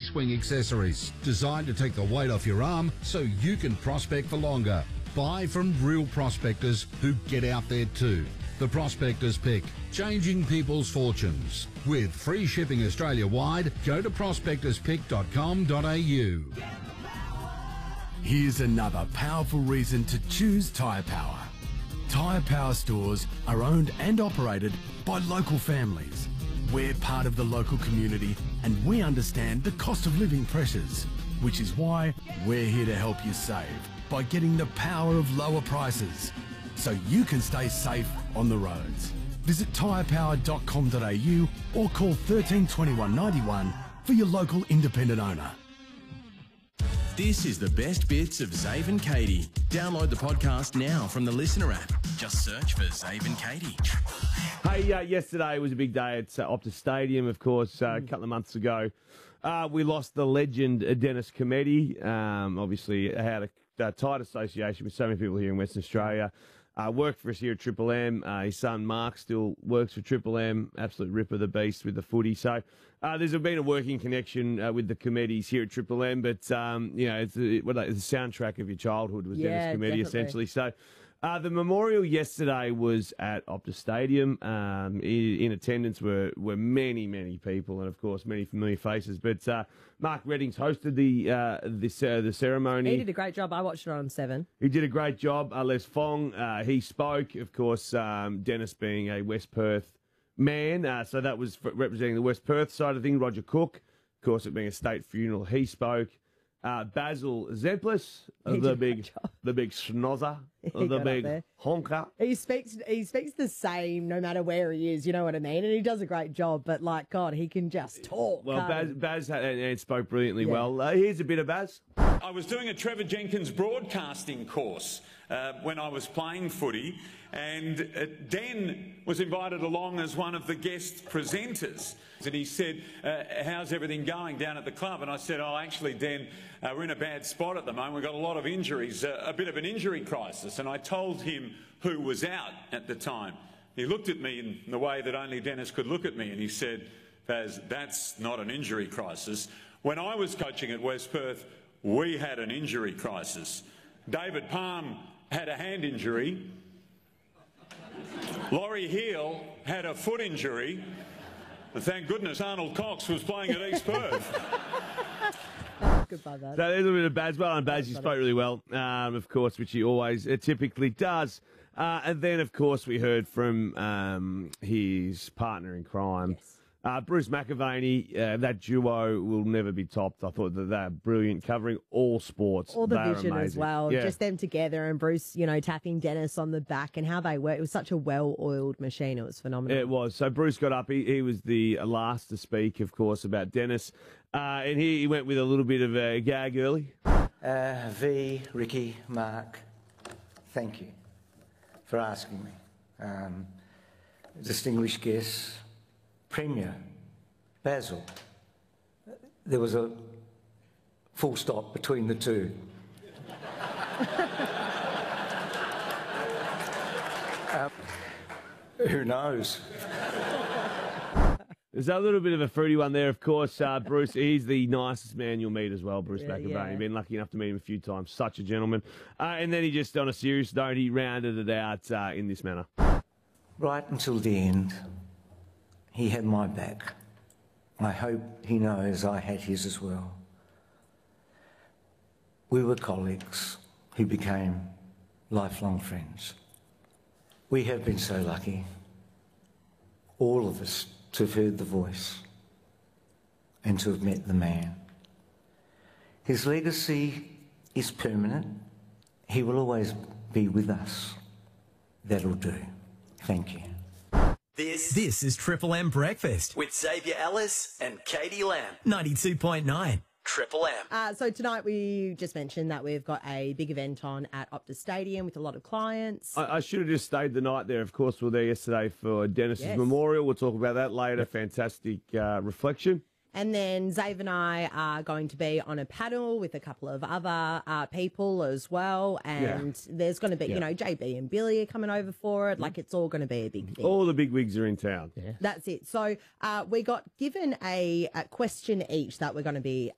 swing accessories designed to take the weight off your arm so you can prospect for longer. Buy from real prospectors who get out there too. The Prospectors Pick, changing people's fortunes. With free shipping Australia-wide, go to prospectorspick.com.au. Here's another powerful reason to choose Tyre Power. Tyre Power stores are owned and operated by local families. We're part of the local community and we understand the cost of living pressures, which is why we're here to help you save by getting the power of lower prices so you can stay safe on the roads. Visit tyrepower.com.au or call 13 21 91 for your local independent owner. This is the best bits of Zave and Katie. Download the podcast now from the Listener app. Just search for Zave and Katie. Hey, yesterday was a big day at Optus Stadium, of course, a couple of months ago. We lost the legend Dennis Cometti. Obviously, had a tight association with so many people here in Western Australia. Worked for us here at Triple M. His son Mark still works for Triple M. Absolute rip of the beast with the footy. So there's been a working connection with the Comettis here at Triple M. But it's the soundtrack of your childhood was Dennis Cometti, definitely. essentially. So the memorial yesterday was at Optus Stadium. In attendance were many, many people, and of course many familiar faces. But Mark Reddings hosted the ceremony. He did a great job. I watched it on 7. He did a great job. Les Fong, he spoke. Of course, Dennis being a West Perth man, so that was representing the West Perth side of things. Roger Cook, of course, it being a state funeral, he spoke. Basil Zemplis, the big schnozzer, the big honker. He speaks the same no matter where he is, you know what I mean? And he does a great job, but like, God, he can just talk. Well, Baz spoke brilliantly well. Here's a bit of Baz. I was doing a Trevor Jenkins broadcasting course when I was playing footy, and Den was invited along as one of the guest presenters. And he said, how's everything going down at the club? And I said, actually, Den, we're in a bad spot at the moment. We've got a lot of injuries, a bit of an injury crisis. And I told him who was out at the time. He looked at me in the way that only Dennis could look at me, and he said, Baz, that's not an injury crisis. When I was coaching at West Perth, we had an injury crisis. David Palm had a hand injury. Laurie Heel had a foot injury. And thank goodness Arnold Cox was playing at East Perth. Goodbye, Baz. So there's a bit of Baz. Well, and Baz, he spoke really well, of course, which he always typically does. And then, of course, we heard from his partner in crime. Yes. Bruce McAvaney, that duo will never be topped. I thought that they're brilliant, covering all sports. All the They're vision as amazing. well. Yeah. Just them together and Bruce, tapping Dennis on the back and how they work. It was such a well-oiled machine. It was phenomenal. It was. So Bruce got up. He was the last to speak, of course, about Dennis. And he went with a little bit of a gag early. V, Ricky, Mark, thank you for asking me. Distinguished guests, Premier, Basil. There was a full stop between the two. Who knows? There's a little bit of a fruity one there, of course. Bruce, he's the nicest man you'll meet as well, Bruce McAvaney. Yeah. Been lucky enough to meet him a few times. Such a gentleman. And then he just, on a serious note, he rounded it out in this manner. Right until the end, he had my back. I hope he knows I had his as well. We were colleagues who became lifelong friends. We have been so lucky, all of us, to have heard the voice and to have met the man. His legacy is permanent. He will always be with us. That'll do. Thank you. This is Triple M Breakfast With Xavier Ellis and Katie Lamb. 92.9. Triple M. So tonight we just mentioned that we've got a big event on at Optus Stadium with a lot of clients. I should have just stayed the night there. Of course, we were there yesterday for Dennis's memorial. We'll talk about that later. Fantastic reflection. And then Zave and I are going to be on a panel with a couple of other people as well. And there's going to be, JB and Billy are coming over for it. Like, it's all going to be a big thing. All the big wigs are in town. Yeah. That's it. So we got given a question each that we're going to be